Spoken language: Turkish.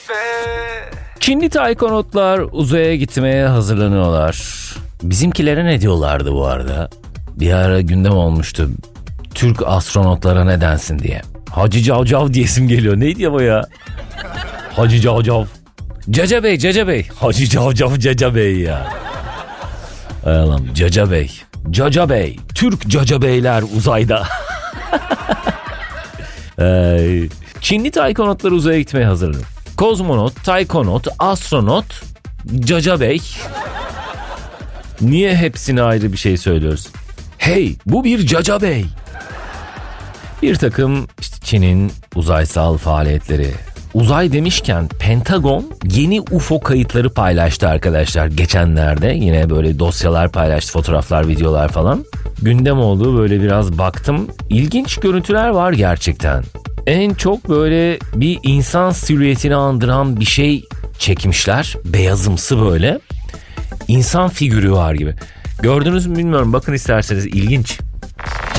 Çinli taykonotlar uzaya gitmeye hazırlanıyorlar. Bizimkilere ne diyorlardı bu arada? Bir ara gündem olmuştu. Türk astronotlara ne densin diye. Hacı Cavcav diyesim geliyor. Neydi o ya? Hacı Cavcav. Caca Bey, Caca Bey. Hacı Cavcav, Caca Bey ya. Allah'ım, Caca Bey. Caca Bey. Türk Caca Beyler uzayda. Çinli taykonotlar uzaya gitmeye hazırlanıyor. Kozmonot, taykonot, astronot, Caca Bey. Niye hepsine ayrı bir şey söylüyoruz? Hey, bu bir Caca Bey. Bir takım işte Çin'in uzaysal faaliyetleri. Uzay demişken Pentagon yeni UFO kayıtları paylaştı arkadaşlar. Geçenlerde yine böyle dosyalar paylaştı, fotoğraflar, videolar falan. Gündem oldu, böyle biraz baktım. İlginç görüntüler var gerçekten. En çok böyle bir insan silüetini andıran bir şey çekmişler. Beyazımsı böyle. İnsan figürü var gibi. Gördünüz mü bilmiyorum, bakın isterseniz, ilginç.